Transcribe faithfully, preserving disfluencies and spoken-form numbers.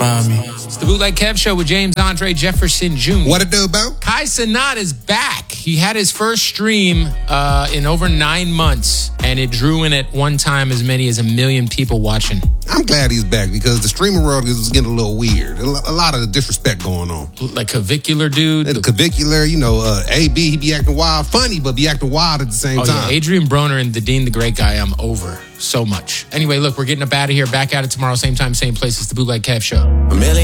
Remind me. It's the Bootleg Kev Show with James Andre Jefferson Junior What it do, Bo? Kai Cenat is back. He had his first stream uh, in over nine months, and it drew in at one time as many as a million people watching. I'm glad he's back because the streaming world is getting a little weird. A lo- a lot of disrespect going on. Like Clavicular dude. The clavicular, you know, uh, A B, he be acting wild, funny, but be acting wild at the same oh, time. Yeah. Adrian Broner and the Dean the Great Guy, I'm over so much. Anyway, look, we're getting up out of here. Back at it tomorrow, same time, same place. It's the Bootleg Kev Show. A million